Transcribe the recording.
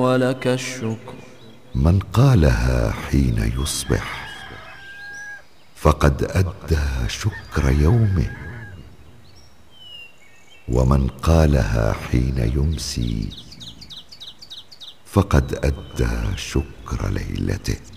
ولك الشكر. من قالها حين يصبح فقد أدى شكر يومه، ومن قالها حين يمسي فقد أدى شكر ليلته.